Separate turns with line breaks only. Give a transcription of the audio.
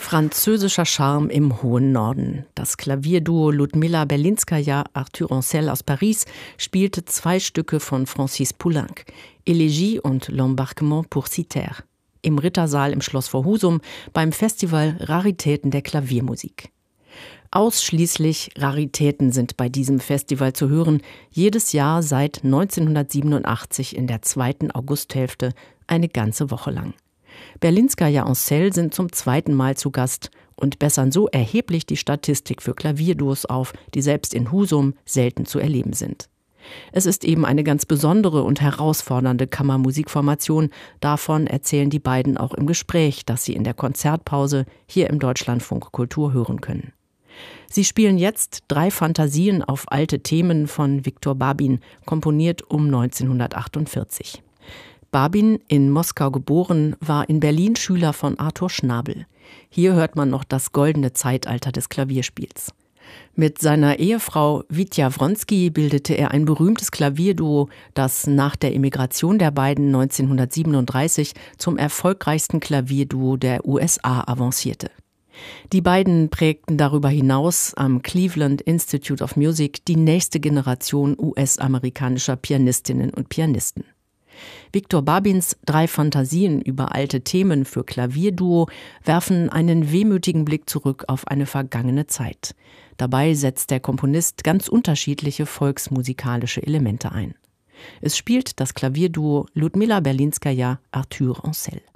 Französischer Charme im hohen Norden. Das Klavierduo Ludmilla Berlinskaja-Arthur Ancel aus Paris spielte 2 Stücke von Francis Poulenc, Elegie und L'Embarquement pour Cythère, im Rittersaal im Schloss vor Husum beim Festival Raritäten der Klaviermusik. Ausschließlich Raritäten sind bei diesem Festival zu hören, jedes Jahr seit 1987 in der 2. Augusthälfte eine ganze Woche lang. Berlinskaja-Ancel sind zum 2. Mal zu Gast und bessern so erheblich die Statistik für Klavierduos auf, die selbst in Husum selten zu erleben sind. Es ist eben eine ganz besondere und herausfordernde Kammermusikformation. Davon erzählen die beiden auch im Gespräch, das Sie in der Konzertpause hier im Deutschlandfunk Kultur hören können. Sie spielen jetzt 3 Fantasien auf alte Themen von Viktor Babin, komponiert um 1948. Babin, in Moskau geboren, war in Berlin Schüler von Arthur Schnabel. Hier hört man noch das goldene Zeitalter des Klavierspiels. Mit seiner Ehefrau Witja Wronski bildete er ein berühmtes Klavierduo, das nach der Emigration der beiden 1937 zum erfolgreichsten Klavierduo der USA avancierte. Die beiden prägten darüber hinaus am Cleveland Institute of Music die nächste Generation US-amerikanischer Pianistinnen und Pianisten. Viktor Babins 3 Fantasien über alte Themen für Klavierduo werfen einen wehmütigen Blick zurück auf eine vergangene Zeit. Dabei setzt der Komponist ganz unterschiedliche volksmusikalische Elemente ein. Es spielt das Klavierduo Ludmilla Berlinskaja-Arthur Ancel.